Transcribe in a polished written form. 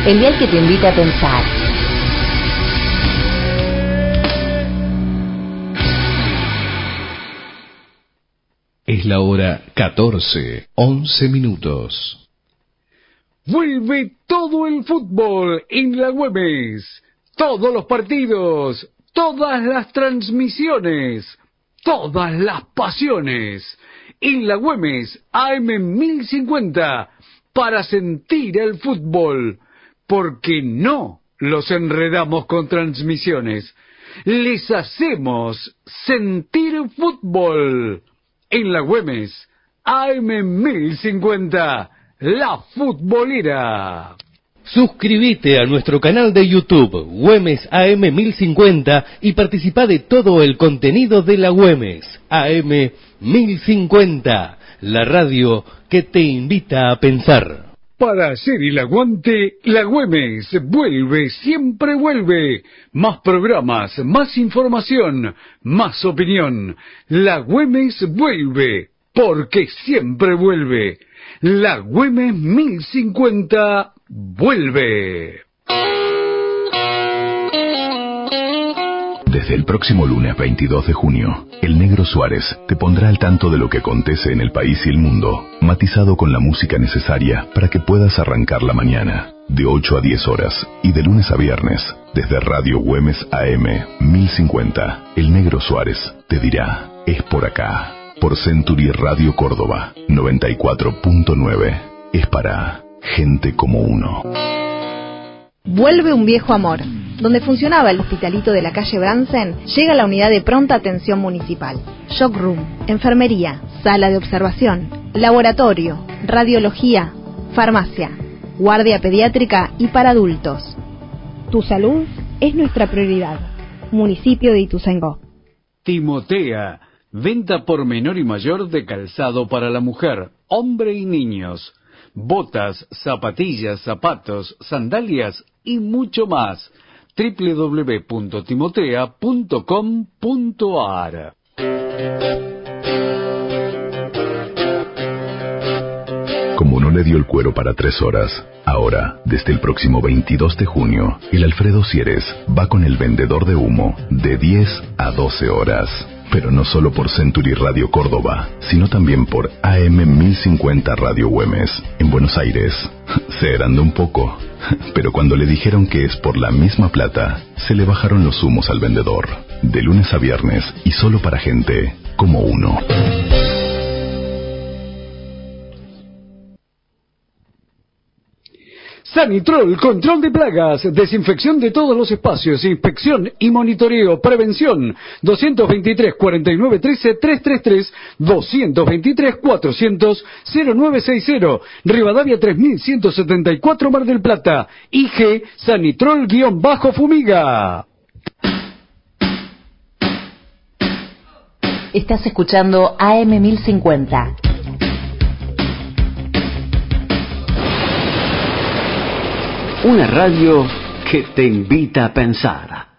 el dial que te invita a pensar. Es la hora 14:11. Vuelve todo el fútbol en la Güemes. Todos los partidos, todas las transmisiones, todas las pasiones. En la Güemes AM 1050 para sentir el fútbol. Porque no los enredamos con transmisiones. Les hacemos sentir fútbol. En la Güemes AM 1050, la futbolera. Suscríbete a nuestro canal de YouTube, Güemes AM 1050, y participa de todo el contenido de la Güemes AM 1050, la radio que te invita a pensar. Para hacer el aguante, la Güemes vuelve, siempre vuelve. Más programas, más información, más opinión. La Güemes vuelve, porque siempre vuelve. La Güemes 1050 vuelve. Desde el próximo lunes 22 de junio, el Negro Suárez te pondrá al tanto de lo que acontece en el país y el mundo, matizado con la música necesaria para que puedas arrancar la mañana. De 8 a 10 horas y de lunes a viernes, desde Radio Güemes AM 1050, el Negro Suárez te dirá, es por acá. Por Century Radio Córdoba 94.9. Es para gente como uno. Vuelve un viejo amor. Donde funcionaba el hospitalito de la calle Bransen, llega la unidad de pronta atención municipal. Shock Room, enfermería, sala de observación, laboratorio, radiología, farmacia, guardia pediátrica y para adultos. Tu salud es nuestra prioridad. Municipio de Ituzaingó. Timotea, venta por menor y mayor de calzado para la mujer, hombre y niños. Botas, zapatillas, zapatos, sandalias y mucho más. www.timotea.com.ar. Como no le dio el cuero para 3 horas, ahora, desde el próximo 22 de junio, el Alfredo Sieres va con el vendedor de humo de 10 a 12 horas. Pero no solo por Century Radio Córdoba, sino también por AM 1050 Radio Güemes, en Buenos Aires. Se agrandó un poco, pero cuando le dijeron que es por la misma plata, se le bajaron los humos al vendedor. De lunes a viernes y solo para gente como uno. Sanitrol, control de plagas, desinfección de todos los espacios, inspección y monitoreo, prevención. 223-4913-333, 223-400-0960, Rivadavia 3174, Mar del Plata. IG Sanitrol-Fumiga. Estás escuchando AM 1050. Una radio que te invita a pensar.